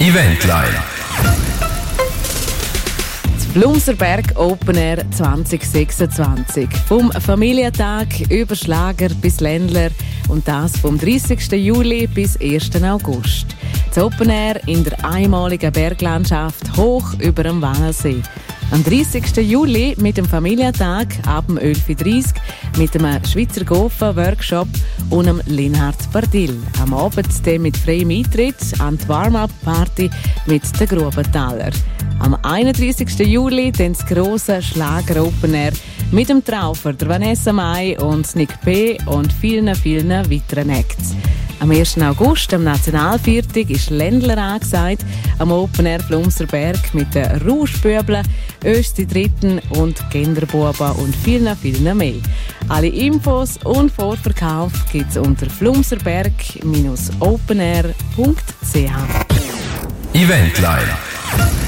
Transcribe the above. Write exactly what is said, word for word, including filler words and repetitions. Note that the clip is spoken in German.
Eventline. Flumserberg Open Air zwanzig sechsundzwanzig. Vom Familientag über Schlager bis Ländler und das vom dreißigsten Juli bis ersten August. Das Open Air in der einmaligen Berglandschaft hoch über dem Wannsee. Am dreißigsten Juli mit dem Familientag ab dem elf Uhr dreißig mit dem Schweizer Gofen-Workshop und dem Linhard Bardill. Am Abend dann mit freiem Eintritt an die Warm-Up-Party mit den Grubenthaler. Am einunddreißigsten Juli dann das grosse Schlager-Open Air mit dem Traufer, der Vanessa Mai und Nick P. und vielen, vielen weiteren Acts. Am ersten August, am Nationalviertag, ist Ländler angesagt, am Open Air Flumserberg mit den Rauschbübeln, Östi Dritten und Genderbuben und vielen, vielen mehr. Alle Infos und Vorverkauf gibt es unter flumserberg Bindestrich openair punkt c h. Eventline.